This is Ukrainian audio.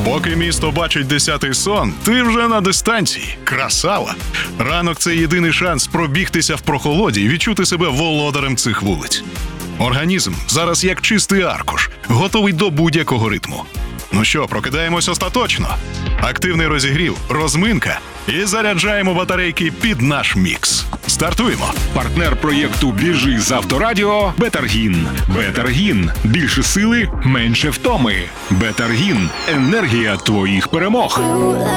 Поки місто бачить 10-й сон, ти вже на дистанції. Красава! Ранок – це єдиний шанс пробігтися в прохолоді і відчути себе володарем цих вулиць. Організм зараз як чистий аркуш, готовий до будь-якого ритму. Ну що, прокидаємось остаточно? Активний розігрів, розминка і заряджаємо батарейки під наш мікс. Стартуємо! Партнер проєкту «Біжи з Авторадіо» – Бетаргін. Бетаргін – більше сили, менше втоми. Бетаргін – енергія твоїх перемог.